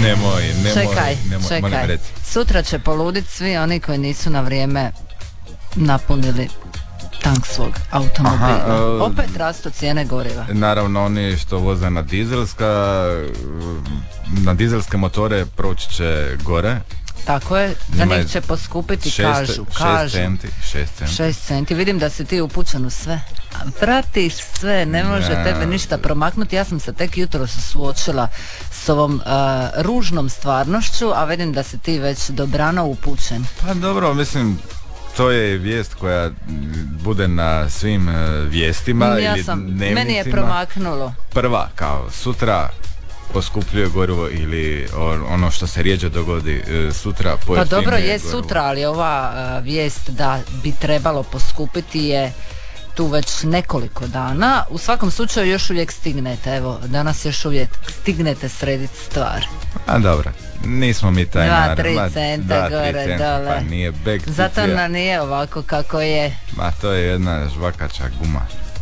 Čekaj. molim reci. Sutra će poluditi svi oni koji nisu na vrijeme napunili tank svog automobila. Opet rastu cijene goriva. Naravno, oni što voze na dizelske motore proći će gore. Tako je, za njih će poskupiti, kažu. 6 centi. Vidim da si ti upućen u sve. Pratiš sve, ne može tebe ništa promaknuti. Ja sam se tek jutro suočila s ovom ružnom stvarnošću, a vidim da si ti već dobrano upućen. Pa dobro, mislim, to je vijest koja bude na svim vijestima ili dnevnicima. Meni je promaknulo. Prva, kao sutra poskupljuje gorivo ili ono što se rijeđe dogodi sutra pojeftinije. Pa dobro, je gorivo. sutra, ali ova vijest da bi trebalo poskupiti je tu već nekoliko dana. U svakom slučaju još uvijek stignete, evo, danas još uvijek stignete srediti stvar. A dobro, nismo mi taj narod. 2-3 centa gore, dole. Pa nije beg. Zato nam nije ovako kako je. Ma to je jedna žvakača guma.